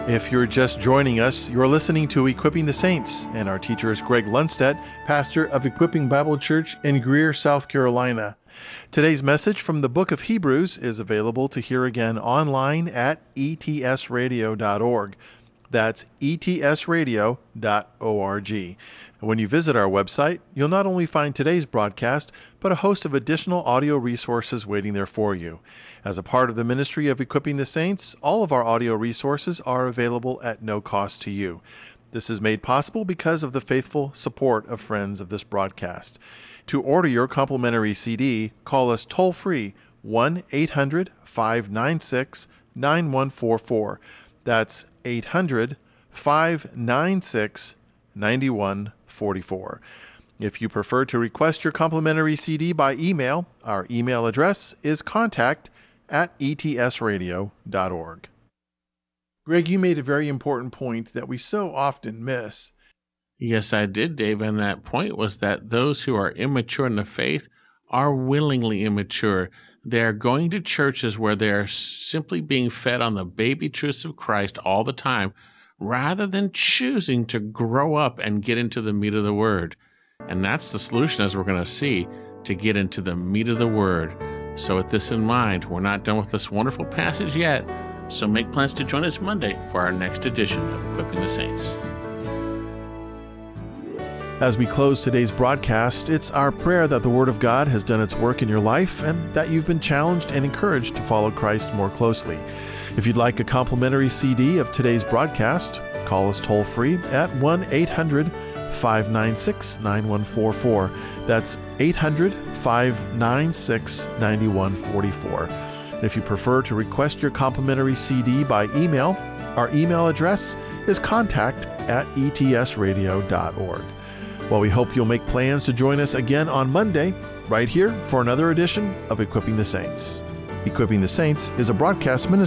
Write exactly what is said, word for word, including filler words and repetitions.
If you're just joining us, you're listening to Equipping the Saints, and our teacher is Greg Lundstedt, pastor of Equipping Bible Church in Greer, South Carolina. Today's message from the book of Hebrews is available to hear again online at e t s radio dot org. That's e t s radio dot org. When you visit our website, you'll not only find today's broadcast, but a host of additional audio resources waiting there for you. As a part of the ministry of Equipping the Saints, all of our audio resources are available at no cost to you. This is made possible because of the faithful support of friends of this broadcast. To order your complimentary C D, call us toll-free one eight hundred five nine six nine one four four. That's eight hundred five nine six nine one four four. If you prefer to request your complimentary C D by email, our email address is contact at e t s radio dot org. Greg, you made a very important point that we so often miss. Yes, I did, Dave, and that point was that those who are immature in the faith are willingly immature. They are going to churches where they are simply being fed on the baby truths of Christ all the time, rather than choosing to grow up and get into the meat of the Word. And that's the solution, as we're going to see, to get into the meat of the Word. So with this in mind, we're not done with this wonderful passage yet, so make plans to join us Monday for our next edition of Equipping the Saints. As we close today's broadcast, it's our prayer that the Word of God has done its work in your life and that you've been challenged and encouraged to follow Christ more closely. If you'd like a complimentary C D of today's broadcast, call us toll-free at one eight hundred five nine six nine one four four. That's eight hundred five nine six nine one four four. And if you prefer to request your complimentary C D by email, our email address is contact at e t s radio dot org. Well, we hope you'll make plans to join us again on Monday, right here for another edition of Equipping the Saints. Equipping the Saints is a broadcast ministry